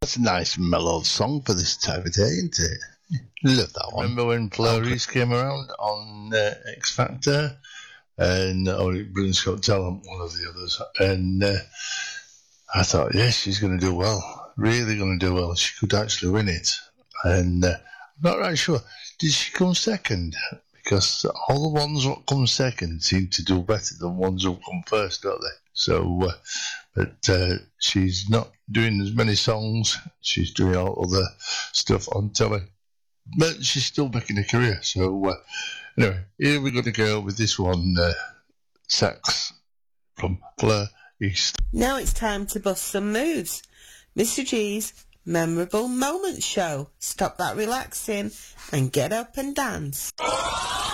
That's a nice mellow song for this time of day, isn't it? Love that one. Remember when Fleur Reese came around on X Factor? And Britain's Got Talent, one of the others. And I thought, yes, she's going to do well. Really going to do well. She could actually win it. And I'm not right sure. Did she come second? Because all the ones that come second seem to do better than ones who come first, don't they? So, but she's not doing as many songs. She's doing all other stuff on telly. But she's still making a career. So, anyway, here we're going to go with this one, Sax from Fleur East. Now it's time to bust some moves. Mr. G's Memorable Moments Show. Stop that relaxing and get up and dance.